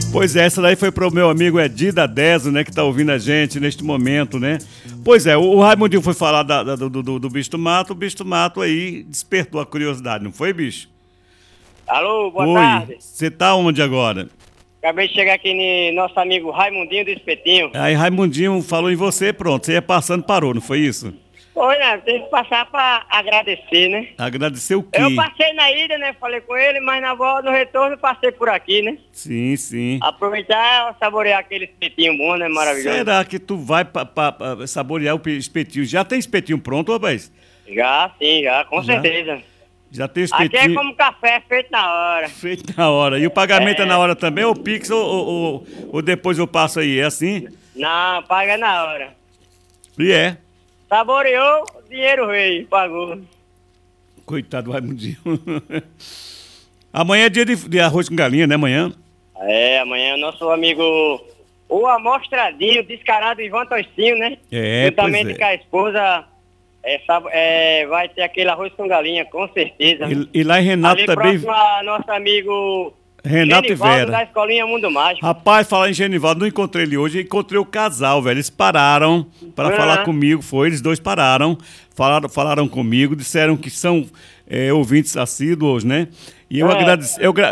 Pois é, essa daí foi pro meu amigo Edida Deso, né, que tá ouvindo a gente neste momento, né? Pois é, o Raimundinho foi falar do bicho do mato, o bicho do mato aí despertou a curiosidade, não foi, bicho? Alô, boa Oi, tarde. você tá onde agora? Acabei de chegar aqui no nosso amigo Raimundinho do Espetinho. Aí Raimundinho falou em você, pronto, você ia passando, parou, não foi isso? Oi, né? Tem que passar pra agradecer, né? Agradecer o quê? Eu passei na ida, né? Falei com ele, mas na volta, no retorno, passei por aqui, né? Sim, sim. Aproveitar e saborear aquele espetinho bom, né? Maravilhoso. Será que tu vai pra saborear o espetinho? Já tem espetinho pronto, rapaz? Já, sim, já, com Já? certeza. Já tem Aqui é espetinho como café feito na hora. feito na hora. E o pagamento é na hora também, ou Pix, ou depois eu passo aí? É assim? Não, paga na hora. E é. Saboreou, dinheiro veio, pagou. Coitado do Raimundinho. Amanhã é dia de arroz com galinha, né? Amanhã. Amanhã o nosso amigo, o amostradinho, descarado Ivan Toicinho, né? É, juntamente pois é. com a esposa, vai ter aquele arroz com galinha, com certeza. E lá em Renato Ali também. próximo a nosso amigo Renato e Genivaldo, Vera. da Escolinha Mundo Mágico. Rapaz, falar em Genivaldo, não encontrei ele hoje, encontrei o casal, velho. Eles pararam para falar comigo, eles dois pararam, falaram comigo, disseram que são ouvintes assíduos, né? E eu É. agradeci,